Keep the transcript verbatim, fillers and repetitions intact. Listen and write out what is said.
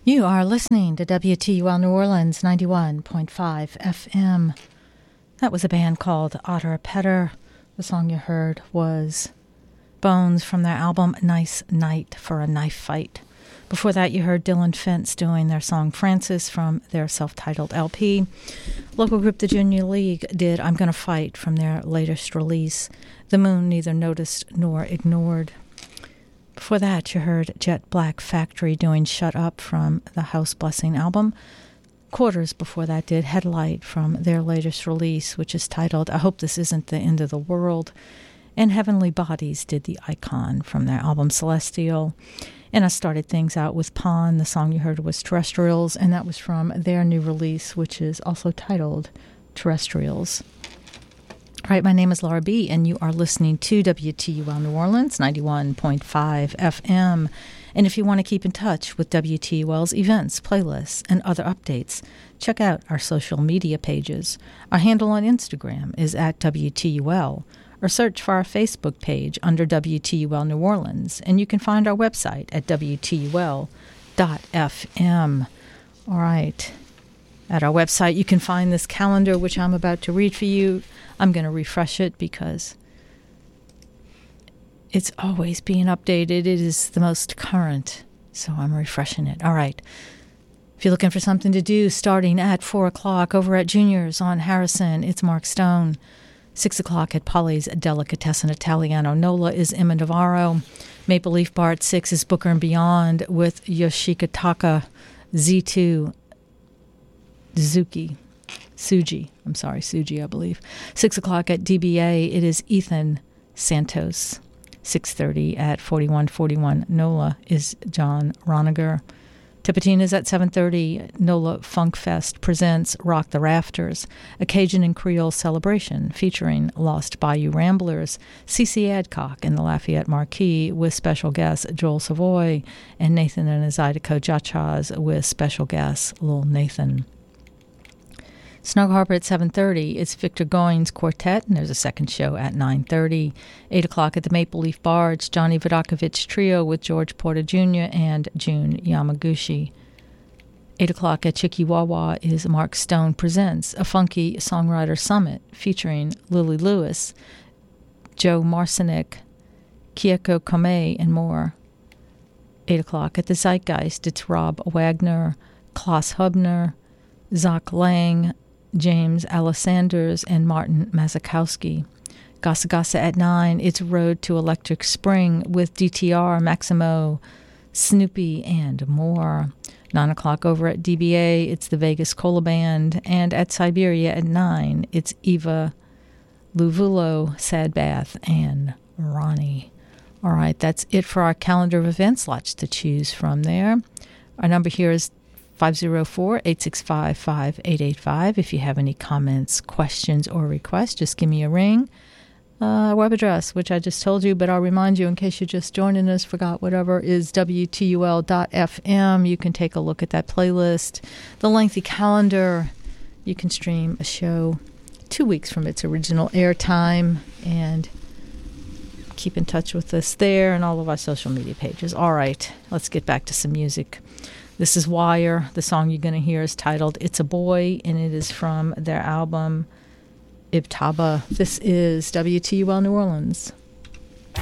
You are listening to W T U L New Orleans ninety-one point five F M. That was a band called Otter Petter. The song you heard was Bones from their album Nice Night for a Knife Fight. Before that, you heard Dylan Fence doing their song Francis from their self-titled L P. Local group The Junior League did I'm Gonna Fight from their latest release, The Moon Neither Noticed Nor Ignored. Before that, you heard Jet Black Factory doing Shut Up from the House Blessing album. Quarters before that did Headlight from their latest release, which is titled I Hope This Isn't the End of the World. And Heavenly Bodies did The Icon from their album Celestial. And I started things out with Pawn. The song you heard was Terrestrials, and that was from their new release, which is also titled Terrestrials. All right, my name is Laura B., and you are listening to W T U L New Orleans, ninety-one point five F M. And if you want to keep in touch with W T U L's events, playlists, and other updates, check out our social media pages. Our handle on Instagram is at W T U L, or search for our Facebook page under W T U L New Orleans, and you can find our website at W T U L dot F M. All right. At our website, you can find this calendar, which I'm about to read for you. I'm going to refresh it because it's always being updated. It is the most current, so I'm refreshing it. All right. If you're looking for something to do, starting at four o'clock over at Junior's on Harrison, it's Mark Stone. six o'clock at Polly's Delicatessen Italiano. Nola is Emma Navarro. Maple Leaf Bar at six is Booker and Beyond with Yoshikataka Z two Zuki. Suji. I'm sorry, Suji, I believe. six o'clock at D B A, it is Ethan Santos. six thirty at forty-one forty-one Nola is John Roniger. Tipitina's at seven thirty. Nola Funk Fest presents Rock the Rafters, a Cajun and Creole celebration featuring Lost Bayou Ramblers, Cece Adcock and the Lafayette Marquis with special guests Joel Savoy, and Nathan and his Zydeco Cha-Chas with special guests Lil Nathan. Snug Harbor at seven thirty, it's Victor Goines Quartet, and there's a second show at nine thirty. eight o'clock at the Maple Leaf Bar, it's Johnny Vodakovich Trio with George Porter Junior and June Yamaguchi. eight o'clock at Chikiwawa is Mark Stone Presents, a funky songwriter summit featuring Lily Lewis, Joe Marcinek, Kieko Kame, and more. eight o'clock at the Zeitgeist, it's Rob Wagner, Klaus Hubner, Zach Lang, James Alessanders, and Martin Mazakowski. Gasa Gasa at nine, it's Road to Electric Spring with D T R, Maximo, Snoopy, and more. nine o'clock over at D B A, it's the Vegas Cola Band. And at Siberia at nine, it's Eva, Luvulo, Sad Bath, and Ronnie. All right, that's it for our calendar of events. Lots to choose from there. Our number here is five oh four, eight six five, five eight eight five. If you have any comments, questions, or requests, just give me a ring. Uh, web address, which I just told you, but I'll remind you in case you're just joining us, forgot whatever, is W T U L dot F M. You can take a look at that playlist. The lengthy calendar. You can stream a show two weeks from its original airtime and keep in touch with us there and all of our social media pages. All right, let's get back to some music. This is Wire. The song you're going to hear is titled It's a Boy, and it is from their album Ibtaba. This is W T U L New Orleans.